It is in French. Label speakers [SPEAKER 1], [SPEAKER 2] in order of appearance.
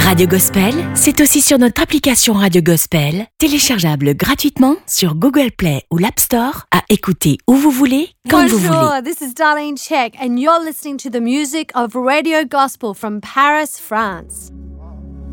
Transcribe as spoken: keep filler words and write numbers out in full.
[SPEAKER 1] Radio Gospel, c'est aussi sur notre application Radio Gospel, téléchargeable gratuitement sur Google Play ou l'App Store, à écouter où vous voulez, quand vous voulez.
[SPEAKER 2] Bonjour, this is Darlene Check and you're listening to the music of Radio Gospel from Paris, France.